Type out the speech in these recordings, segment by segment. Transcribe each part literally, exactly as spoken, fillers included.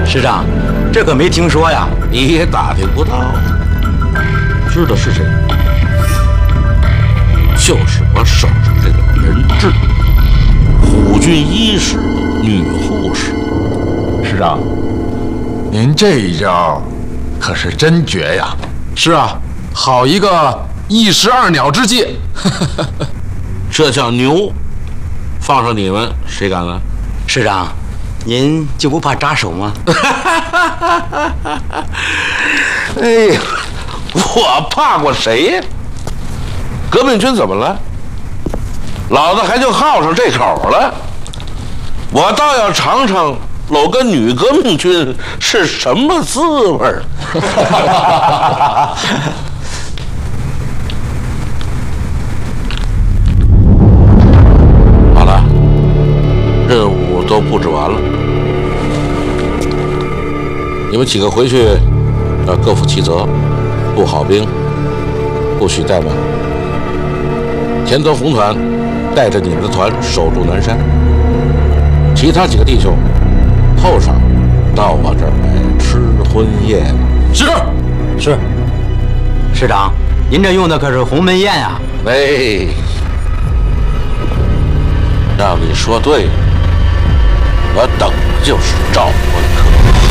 师长，这可没听说呀。 你也打听不到，知道是谁？就是我手上这个人质，虎郡医师的女护士。 师长，您这一招可是真绝呀！ 是啊，好一个一石二鸟之计。 这叫牛，放上你们谁敢来？ 师长，您就不怕扎手吗？ 哎呀，我怕过谁呀？革命军怎么了？老子还就好上这口了。我倒要尝尝搂个女革命军是什么滋味儿。好了，任务都布置完了，你们几个回去要各负其责，布好兵，不许怠慢。田泽红团带着你们的团守住南山，其他几个弟兄后晌到我这儿来吃婚宴。 是是。师长，您这用的可是鸿门宴啊！ 哎，让你说对了，我等的就是赵文科。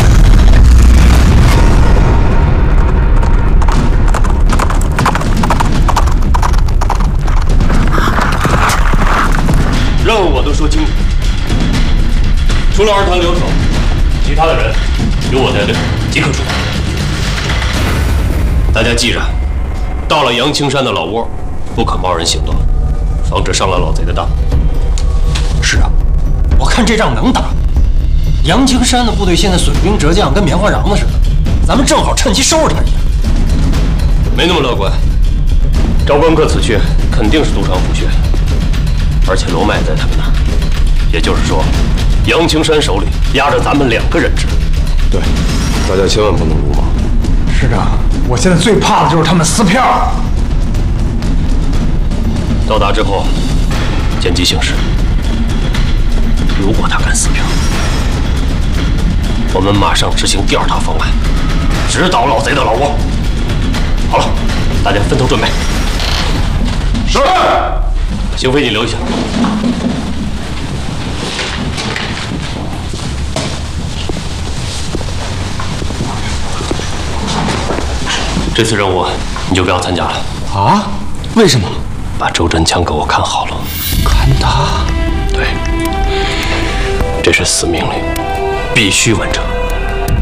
任务我都说清楚，除了二团留守，其他的人由我带队，即刻出发。大家记着，到了杨青山的老窝，不可贸然行动，防止上了老贼的当。 是啊，我看这仗能打。杨青山的部队现在损兵折将，跟棉花瓤子似的，咱们正好趁机收拾他一下。 没那么乐观，赵关克此去肯定是督长府穴。而且罗麦在他们那儿，也就是说，杨青山手里压着咱们两个人质。对，大家千万不能鲁莽。 师长，我现在最怕的就是他们撕票。 到达之后，见机行事。如果他敢撕票，我们马上执行第二套方案，直捣老贼的老窝。好了，大家分头准备。是。邢飞，你留一下。这次任务你就不要参加了。 啊？为什么？ 把周真枪给我看好了。 看他？ 对，这是死命令，必须完成。